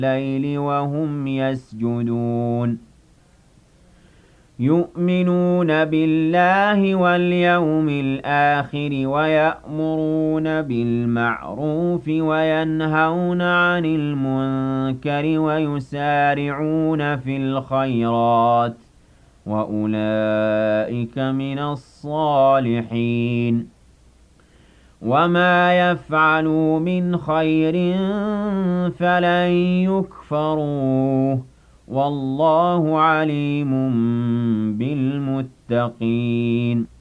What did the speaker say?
الليل وهم يسجدون يؤمنون بالله واليوم الآخر ويأمرون بالمعروف وينهون عن المنكر ويسارعون في الخيرات وأولئك من الصالحين وما يفعلوا من خير فلن يكفروه والله عليم بالمتقين